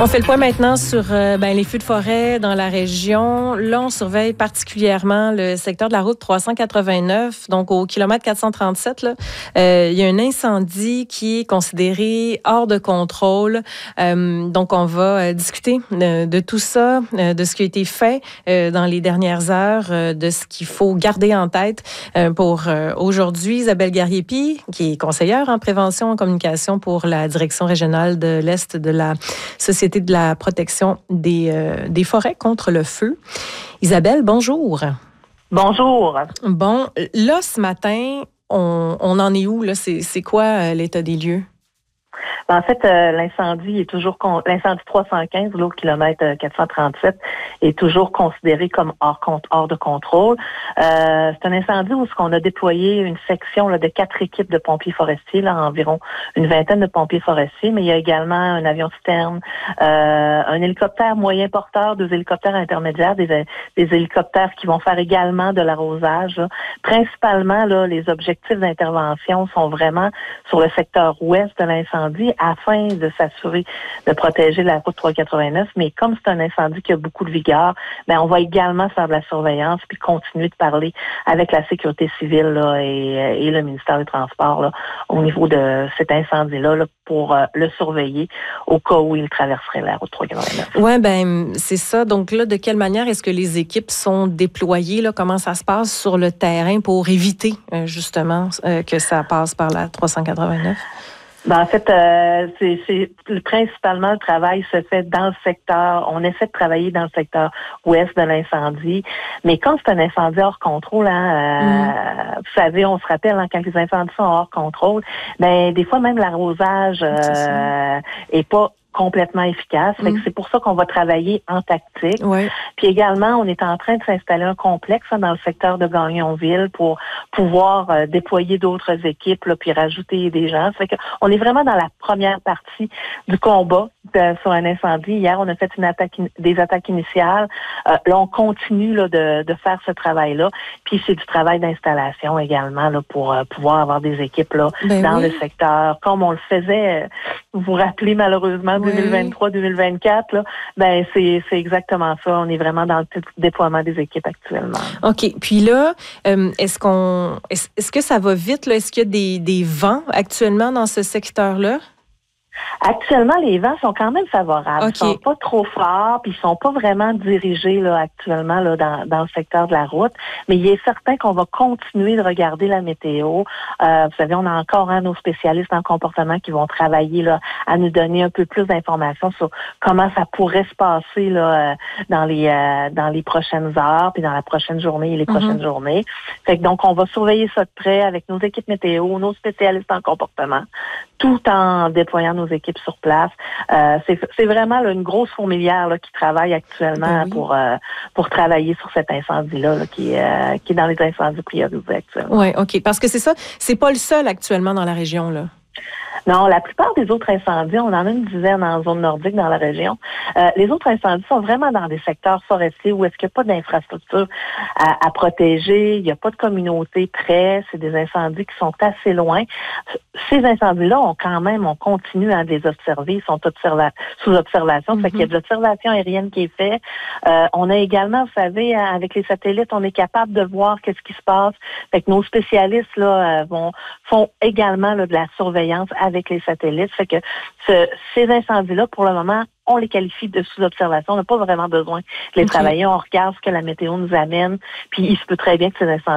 On fait le point maintenant sur les feux de forêt dans la région. Là, on surveille particulièrement le secteur de la route 389, donc au kilomètre 437. Là, il y a un incendie qui est considéré hors de contrôle. Donc, on va discuter de tout ça, de ce qui a été fait dans les dernières heures, de ce qu'il faut garder en tête pour aujourd'hui. Isabelle Garriépi, qui est conseillère en prévention et en communication pour la direction régionale de l'Est de la Société de la protection des forêts contre le feu. Isabelle, bonjour. Bonjour. Bon, là, ce matin, on en est où? Là? C'est quoi l'état des lieux? En fait, l'incendie est toujours l'incendie 315, là, au kilomètre 437, est toujours considéré comme hors de contrôle. C'est un incendie où on a déployé une section là, de 4 équipes de pompiers forestiers, là, environ une vingtaine de pompiers forestiers, mais il y a également un avion citerne, un hélicoptère moyen porteur, 2 hélicoptères intermédiaires, des hélicoptères qui vont faire également de l'arrosage. Là. Principalement, là, les objectifs d'intervention sont vraiment sur le secteur ouest de l'incendie, afin de s'assurer de protéger la route 389. Mais comme c'est un incendie qui a beaucoup de vigueur, on va également faire de la surveillance puis continuer de parler avec la sécurité civile là, et le ministère des Transports là, au niveau de cet incendie-là là, pour le surveiller au cas où il traverserait la route 389. Oui, c'est ça. Donc là, de quelle manière est-ce que les équipes sont déployées? Là? Comment ça se passe sur le terrain pour éviter justement que ça passe par la 389? En fait, c'est principalement le travail se fait dans le secteur. On essaie de travailler dans le secteur ouest de l'incendie, mais comme c'est un incendie hors contrôle, vous savez, on se rappelle quand les incendies sont hors contrôle, des fois même l'arrosage est pas complètement efficace. Fait que c'est pour ça qu'on va travailler en tactique. Ouais. Puis également, on est en train de s'installer un complexe dans le secteur de Gagnonville pour pouvoir déployer d'autres équipes là, puis rajouter des gens. Fait que on est vraiment dans la première partie du combat sur un incendie. Hier, on a fait des attaques initiales. Là, on continue là, de faire ce travail-là. Puis c'est du travail d'installation également là, pour pouvoir avoir des équipes là, dans le secteur, comme on le faisait, vous vous rappelez malheureusement 2023-2024, là, c'est exactement ça. On est vraiment dans le déploiement des équipes actuellement. OK. Puis là, est-ce que ça va vite? Là? Est-ce qu'il y a des vents actuellement dans ce secteur-là? Actuellement, les vents sont quand même favorables. Okay. Ils sont pas trop forts, puis ils sont pas vraiment dirigés là, actuellement là, dans le secteur de la route. Mais il est certain qu'on va continuer de regarder la météo. Vous savez, on a encore nos spécialistes en comportement qui vont travailler là, à nous donner un peu plus d'informations sur comment ça pourrait se passer là, dans les prochaines heures, puis dans la prochaine journée et les prochaines journées. Fait que donc, on va surveiller ça de près avec nos équipes météo, nos spécialistes en comportement, tout en déployant nos équipes sur place. C'est vraiment là, une grosse fourmilière là, qui travaille actuellement pour travailler sur cet incendie-là là, qui est dans les incendies priorisés actuellement. Oui, OK. Parce que c'est ça, c'est pas le seul actuellement dans la région, là. Non, la plupart des autres incendies, on en a une dizaine en zone nordique dans la région. Les autres incendies sont vraiment dans des secteurs forestiers où est-ce qu'il n'y a pas d'infrastructure à protéger, il n'y a pas de communauté près, c'est des incendies qui sont assez loin. Ces incendies-là, on continue à les observer, ils sont sous observation, fait qu'il y a de l'observation aérienne qui est faite. On a également, vous savez, avec les satellites, on est capable de voir qu'est-ce qui se passe. Fait que nos spécialistes là font également là, de la surveillance avec les satellites. Fait que ces incendies-là, pour le moment, on les qualifie de sous-observation. On n'a pas vraiment besoin de les travailler. On regarde ce que la météo nous amène. Puis il se peut très bien que ces incendies